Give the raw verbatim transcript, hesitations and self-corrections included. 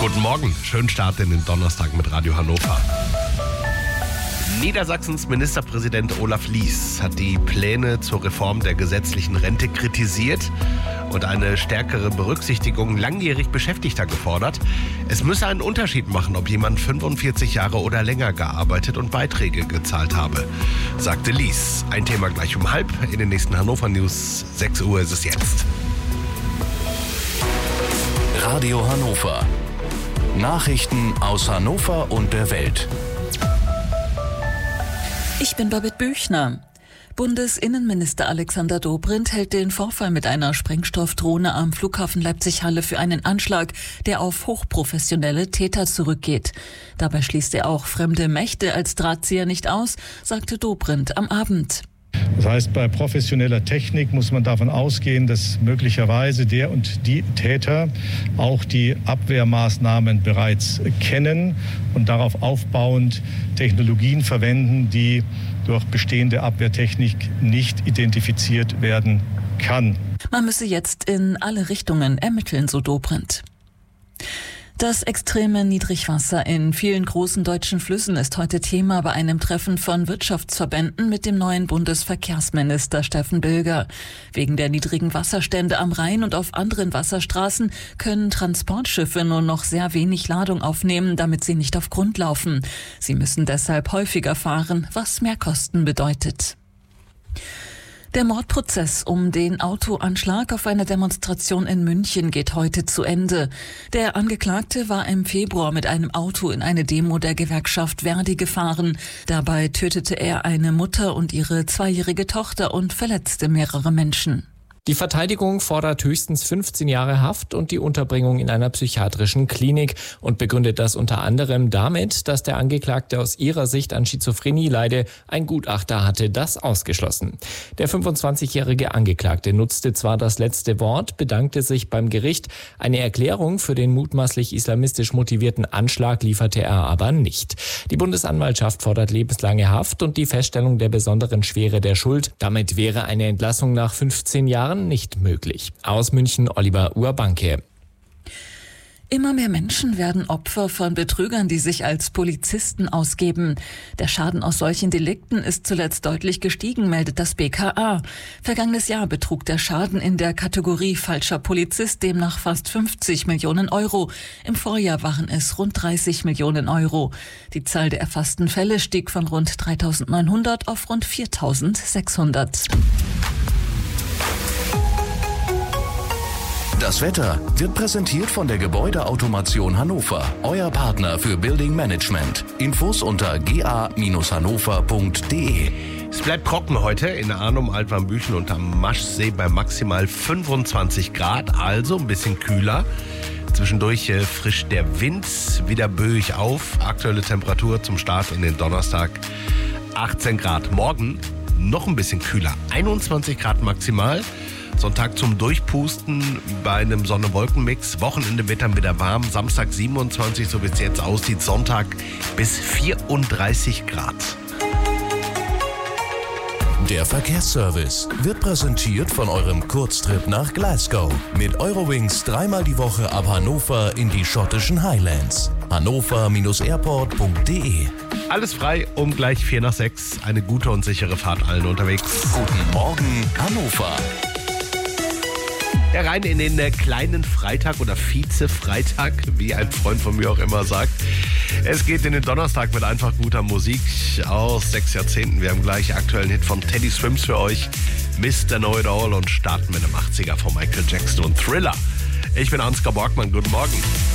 Guten Morgen, schönen Start in den Donnerstag mit Radio Hannover. Niedersachsens Ministerpräsident Olaf Lies hat die Pläne zur Reform der gesetzlichen Rente kritisiert und eine stärkere Berücksichtigung langjährig Beschäftigter gefordert. Es müsse einen Unterschied machen, ob jemand fünfundvierzig Jahre oder länger gearbeitet und Beiträge gezahlt habe, sagte Lies. Ein Thema gleich um halb. In den nächsten Hannover News, sechs Uhr ist es jetzt. Radio Hannover. Nachrichten aus Hannover und der Welt. Ich bin Babette Büchner. Bundesinnenminister Alexander Dobrindt hält den Vorfall mit einer Sprengstoffdrohne am Flughafen Leipzig-Halle für einen Anschlag, der auf hochprofessionelle Täter zurückgeht. Dabei schließt er auch fremde Mächte als Drahtzieher nicht aus, sagte Dobrindt am Abend. Das heißt, bei professioneller Technik muss man davon ausgehen, dass möglicherweise der und die Täter auch die Abwehrmaßnahmen bereits kennen und darauf aufbauend Technologien verwenden, die durch bestehende Abwehrtechnik nicht identifiziert werden kann. Man müsse jetzt in alle Richtungen ermitteln, so Dobrindt. Das extreme Niedrigwasser in vielen großen deutschen Flüssen ist heute Thema bei einem Treffen von Wirtschaftsverbänden mit dem neuen Bundesverkehrsminister Steffen Bilger. Wegen der niedrigen Wasserstände am Rhein und auf anderen Wasserstraßen können Transportschiffe nur noch sehr wenig Ladung aufnehmen, damit sie nicht auf Grund laufen. Sie müssen deshalb häufiger fahren, was Mehrkosten bedeutet. Der Mordprozess um den Autoanschlag auf einer Demonstration in München geht heute zu Ende. Der Angeklagte war im Februar mit einem Auto in eine Demo der Gewerkschaft Verdi gefahren. Dabei tötete er eine Mutter und ihre zweijährige Tochter und verletzte mehrere Menschen. Die Verteidigung fordert höchstens fünfzehn Jahre Haft und die Unterbringung in einer psychiatrischen Klinik und begründet das unter anderem damit, dass der Angeklagte aus ihrer Sicht an Schizophrenie leide. Ein Gutachter hatte das ausgeschlossen. Der fünfundzwanzigjährige Angeklagte nutzte zwar das letzte Wort, bedankte sich beim Gericht. Eine Erklärung für den mutmaßlich islamistisch motivierten Anschlag lieferte er aber nicht. Die Bundesanwaltschaft fordert lebenslange Haft und die Feststellung der besonderen Schwere der Schuld. Damit wäre eine Entlassung nach fünfzehn Jahren nicht möglich. Aus München Oliver Urbanke. Immer mehr Menschen werden Opfer von Betrügern, die sich als Polizisten ausgeben. Der Schaden aus solchen Delikten ist zuletzt deutlich gestiegen, meldet das B K A. Vergangenes Jahr betrug der Schaden in der Kategorie falscher Polizist demnach fast fünfzig Millionen Euro. Im Vorjahr waren es rund dreißig Millionen Euro. Die Zahl der erfassten Fälle stieg von rund dreitausendneunhundert auf rund viertausendsechshundert. Das Wetter wird präsentiert von der Gebäudeautomation Hannover, euer Partner für Building Management. Infos unter g a Bindestrich hannover punkt d e. Es bleibt trocken heute in Arnum, Altwarmbüchen und am Maschsee bei maximal fünfundzwanzig Grad, also ein bisschen kühler. Zwischendurch äh, frischt der Wind wieder böig auf. Aktuelle Temperatur zum Start in den Donnerstag achtzehn Grad. Morgen noch ein bisschen kühler, einundzwanzig Grad maximal. Sonntag zum Durchpusten bei einem Sonne-Wolken-Mix. Wochenende wird dann wieder warm. Samstag siebenundzwanzig, so wie es jetzt aussieht. Sonntag bis vierunddreißig Grad. Der Verkehrsservice wird präsentiert von eurem Kurztrip nach Glasgow. Mit Eurowings dreimal die Woche ab Hannover in die schottischen Highlands. hannover Bindestrich airport punkt d e. Alles frei um gleich vier nach sechs. Eine gute und sichere Fahrt allen unterwegs. Guten Morgen, Hannover. Ja, rein in den äh, kleinen Freitag oder Vize-Freitag, wie ein Freund von mir auch immer sagt. Es geht in den Donnerstag mit einfach guter Musik aus sechs Jahrzehnten. Wir haben gleich aktuellen Hit von Teddy Swims für euch, Mister Know It All, und starten mit einem achtziger von Michael Jackson und Thriller. Ich bin Ansgar Borgmann, guten Morgen.